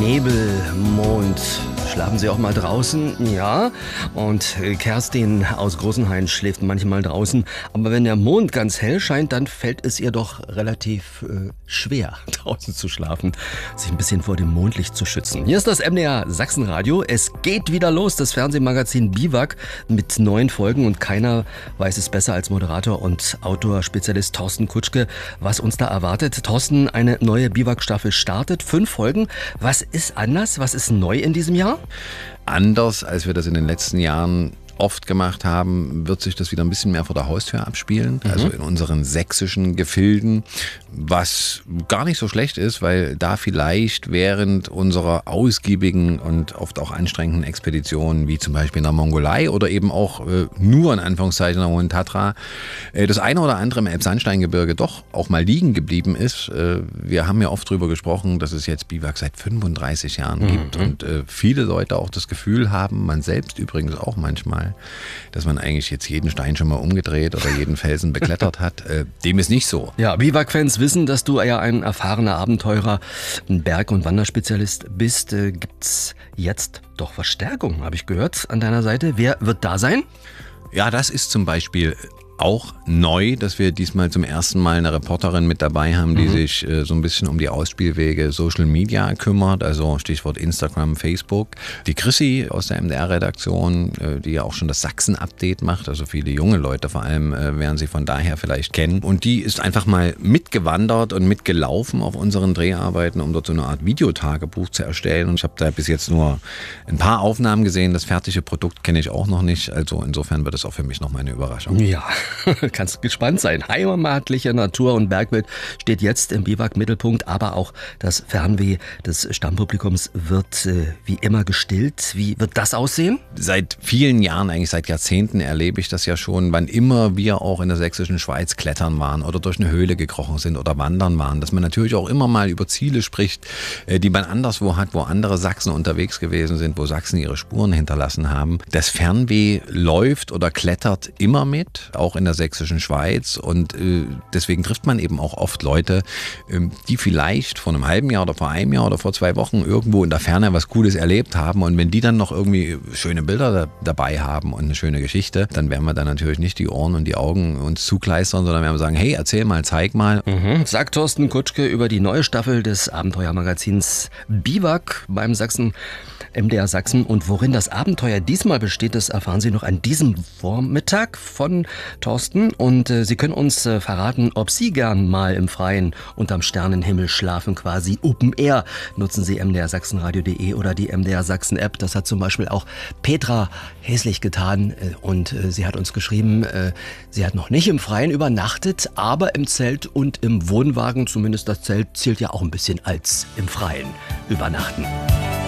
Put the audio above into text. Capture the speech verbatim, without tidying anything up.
Nebel, Mond. Schlafen Sie auch mal draußen? Ja. Und Kerstin aus Großenhain schläft manchmal draußen. Aber wenn der Mond ganz hell scheint, dann fällt es ihr doch relativ äh, schwer, draußen zu schlafen, sich ein bisschen vor dem Mondlicht zu schützen. Hier ist das M D R Sachsenradio. Es geht wieder los, das Fernsehmagazin Biwak mit neuen Folgen. Und keiner weiß es besser als Moderator und Outdoor-Spezialist Thorsten Kutschke, was uns da erwartet. Thorsten, eine neue Biwak-Staffel startet. Fünf Folgen. Was ist anders? Was ist neu in diesem Jahr? Anders, als wir das in den letzten Jahren oft gemacht haben, wird sich das wieder ein bisschen mehr vor der Haustür abspielen, mhm. also in unseren sächsischen Gefilden, was gar nicht so schlecht ist, weil da vielleicht während unserer ausgiebigen und oft auch anstrengenden Expeditionen, wie zum Beispiel in der Mongolei oder eben auch äh, nur in Anführungszeichen in der Hohen Tatra, äh, das eine oder andere im Elbsandsteingebirge doch auch mal liegen geblieben ist. Äh, wir haben ja oft drüber gesprochen, dass es jetzt Biwak seit fünfunddreißig Jahren mhm. gibt und äh, viele Leute auch das Gefühl haben, man selbst übrigens auch manchmal, dass man eigentlich jetzt jeden Stein schon mal umgedreht oder jeden Felsen beklettert hat. Äh, dem ist nicht so. Ja, Biwak-Fans wissen, dass du ja ein erfahrener Abenteurer, ein Berg- und Wanderspezialist bist. Äh, gibt's jetzt doch Verstärkung, habe ich gehört, an deiner Seite. Wer wird da sein? Ja, das ist zum Beispiel auch neu, dass wir diesmal zum ersten Mal eine Reporterin mit dabei haben, die mhm. sich äh, so ein bisschen um die Ausspielwege Social Media kümmert, also Stichwort Instagram, Facebook. Die Chrissy aus der M D R-Redaktion, äh, die ja auch schon das Sachsen-Update macht, also viele junge Leute vor allem äh, werden sie von daher vielleicht kennen. Und die ist einfach mal mitgewandert und mitgelaufen auf unseren Dreharbeiten, um dort so eine Art Videotagebuch zu erstellen. Und ich habe da bis jetzt nur ein paar Aufnahmen gesehen. Das fertige Produkt kenne ich auch noch nicht. Also insofern wird es auch für mich nochmal eine Überraschung. Ja. Kannst gespannt sein. Heimatliche Natur und Bergwelt steht jetzt im Biwak-Mittelpunkt, aber auch das Fernweh des Stammpublikums wird äh, wie immer gestillt. Wie wird das aussehen? Seit vielen Jahren, eigentlich seit Jahrzehnten erlebe ich das ja schon, wann immer wir auch in der sächsischen Schweiz klettern waren oder durch eine Höhle gekrochen sind oder wandern waren, dass man natürlich auch immer mal über Ziele spricht, äh, die man anderswo hat, wo andere Sachsen unterwegs gewesen sind, wo Sachsen ihre Spuren hinterlassen haben. Das Fernweh läuft oder klettert immer mit, auch in der sächsischen Schweiz, und äh, deswegen trifft man eben auch oft Leute, äh, die vielleicht vor einem halben Jahr oder vor einem Jahr oder vor zwei Wochen irgendwo in der Ferne was Cooles erlebt haben, und wenn die dann noch irgendwie schöne Bilder da, dabei haben und eine schöne Geschichte, dann werden wir da natürlich nicht die Ohren und die Augen uns zukleistern, sondern werden wir sagen, hey, erzähl mal, zeig mal. Mhm. Sagt Thorsten Kutschke über die neue Staffel des Abenteuermagazins Biwak beim Sachsen M D R Sachsen. Und worin das Abenteuer diesmal besteht, das erfahren Sie noch an diesem Vormittag von Thorsten. Und äh, Sie können uns äh, verraten, ob Sie gern mal im Freien unterm Sternenhimmel schlafen, quasi Open Air. Nutzen Sie m d r sachsenradio punkt de oder die M D R Sachsen App. Das hat zum Beispiel auch Petra Häslich getan. Äh, und äh, sie hat uns geschrieben, äh, sie hat noch nicht im Freien übernachtet, aber im Zelt und im Wohnwagen. Zumindest das Zelt zählt ja auch ein bisschen als im Freien übernachten.